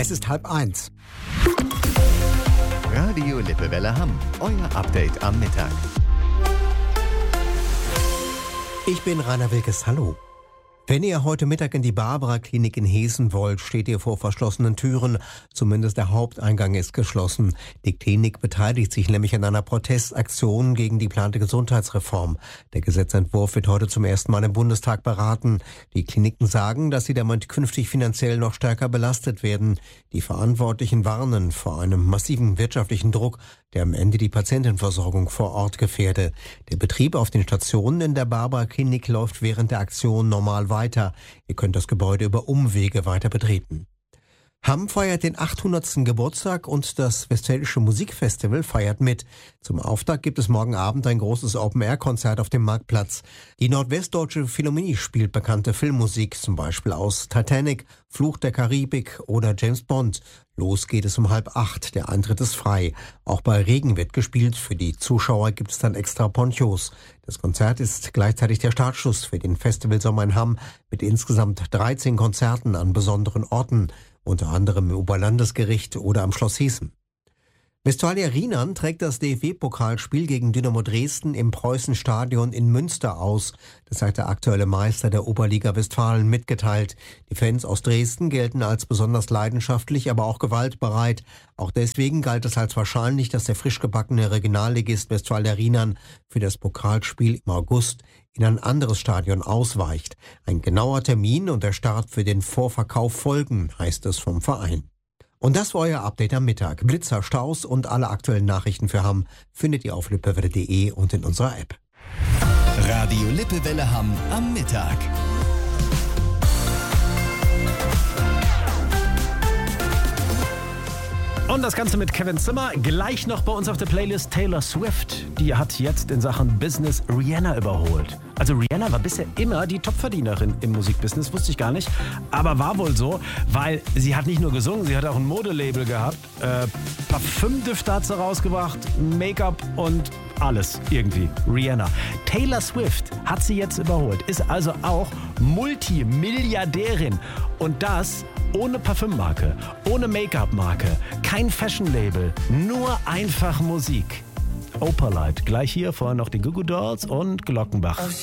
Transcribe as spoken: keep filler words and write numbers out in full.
Es ist halb eins. Radio Lippewelle Hamm, euer Update am Mittag. Ich bin Rainer Wilkes, hallo. Wenn ihr heute Mittag in die Barbara-Klinik in Hessen wollt, steht ihr vor verschlossenen Türen. Zumindest der Haupteingang ist geschlossen. Die Klinik beteiligt sich nämlich an einer Protestaktion gegen die geplante Gesundheitsreform. Der Gesetzentwurf wird heute zum ersten Mal im Bundestag beraten. Die Kliniken sagen, dass sie damit künftig finanziell noch stärker belastet werden. Die Verantwortlichen warnen vor einem massiven wirtschaftlichen Druck, der am Ende die Patientenversorgung vor Ort gefährde. Der Betrieb auf den Stationen in der Barbara-Klinik läuft während der Aktion normal weiter. Ihr könnt das Gebäude über Umwege weiter betreten. Hamm feiert den achthundertsten Geburtstag und das Westfälische Musikfestival feiert mit. Zum Auftakt gibt es morgen Abend ein großes Open-Air-Konzert auf dem Marktplatz. Die Nordwestdeutsche Philharmonie spielt bekannte Filmmusik, zum Beispiel aus Titanic, Fluch der Karibik oder James Bond. Los geht es um halb acht, der Eintritt ist frei. Auch bei Regen wird gespielt, für die Zuschauer gibt es dann extra Ponchos. Das Konzert ist gleichzeitig der Startschuss für den Festivalsommer in Hamm mit insgesamt dreizehn Konzerten an besonderen Orten, unter anderem im Oberlandesgericht oder am Schloss Hessen. Westfalia Riemann trägt das D F B-Pokalspiel gegen Dynamo Dresden im Preußenstadion in Münster aus. Das hat der aktuelle Meister der Oberliga Westfalen mitgeteilt. Die Fans aus Dresden gelten als besonders leidenschaftlich, aber auch gewaltbereit. Auch deswegen galt es als wahrscheinlich, dass der frisch gebackene Regionalligist Westfalia Riemann für das Pokalspiel im August in ein anderes Stadion ausweicht. Ein genauer Termin und der Start für den Vorverkauf folgen, heißt es vom Verein. Und das war euer Update am Mittag. Blitzer, Staus und alle aktuellen Nachrichten für Hamm findet ihr auf lippewelle punkt de und in unserer App. Radio Lippewelle Hamm am Mittag. Und das Ganze mit Kevin Zimmer. Gleich noch bei uns auf der Playlist Taylor Swift. Die hat jetzt in Sachen Business Rihanna überholt. Also Rihanna war bisher immer die Topverdienerin im Musikbusiness, wusste ich gar nicht. Aber war wohl so, weil sie hat nicht nur gesungen, sie hat auch ein Modelabel gehabt. Äh, Parfümdüfte hat sie rausgebracht, Make-up und alles irgendwie. Rihanna. Taylor Swift hat sie jetzt überholt, ist also auch Multimilliardärin. Und das ohne Parfümmarke, ohne Make-up-Marke, kein Fashion-Label, nur einfach Musik. Opalite, gleich hier vorher noch die Goo Goo Dolls und Glockenbach.